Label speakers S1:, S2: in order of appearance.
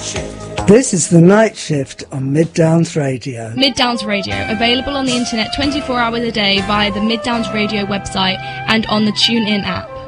S1: This is The Night Shift on Mid Downs Radio.
S2: Mid Downs Radio, available on the internet 24 hours a day via the Mid Downs Radio website and on the TuneIn app.